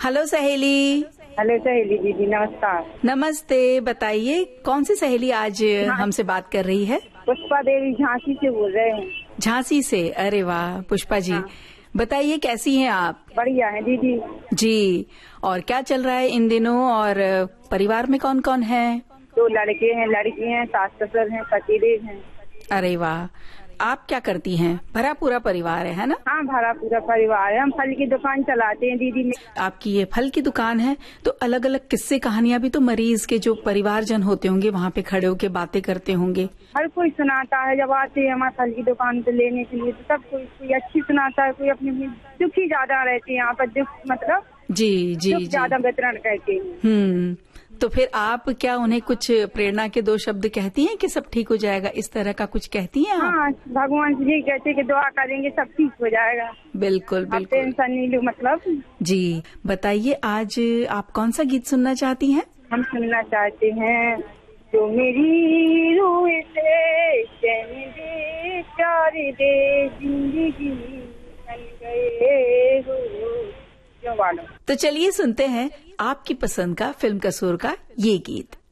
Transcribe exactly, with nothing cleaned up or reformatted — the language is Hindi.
हेलो सहेली। हेलो सहेली दीदी, नमस्कार। नमस्ते, बताइए कौन सी सहेली आज हमसे बात कर रही है? पुष्पा देवी झांसी से बोल रहे हैं। झांसी से? अरे वाह पुष्पा जी, हाँ। बताइए कैसी हैं आप? बढ़िया है दीदी जी। और क्या चल रहा है इन दिनों, और परिवार में कौन कौन है? दो लड़के हैं, लड़की हैं, सास ससुर हैं, पतिदेव हैं। अरे वाह, आप क्या करती हैं? भरा पूरा परिवार है, है ना? हाँ, भरा पूरा परिवार है। हम फल की दुकान चलाते हैं दीदी। आपकी ये फल की दुकान है तो अलग अलग किस्से कहानियां भी तो मरीज के जो परिवारजन होते होंगे वहाँ पे खड़े होके बातें करते होंगे। हर कोई सुनाता है जब आते हैं हमारे फल की दुकान पे लेने के लिए, तो सब कोई कोई अच्छी सुनाता है, कोई अपनी दुखी ज्यादा रहती है यहाँ पर, दुख मतलब जी जी जी ज्यादा वितरण करते हैं। हम्म तो फिर आप क्या उन्हें कुछ प्रेरणा के दो शब्द कहती हैं कि सब ठीक हो जाएगा, इस तरह का कुछ कहती हैं आप? हाँ, भगवान से यही कहते हैं कि दुआ करेंगे सब ठीक हो जाएगा। बिल्कुल बिल्कुल, टेंशन नहीं लो मतलब। जी बताइए आज आप कौन सा गीत सुनना चाहती हैं? हम सुनना चाहते हैं जो मेरी रूह से चैन दे, प्यार दे, जिंदगी बन गए हो जो वालों। तो चलिए सुनते हैं आपकी पसंद का फिल्म कसूर का ये गीत।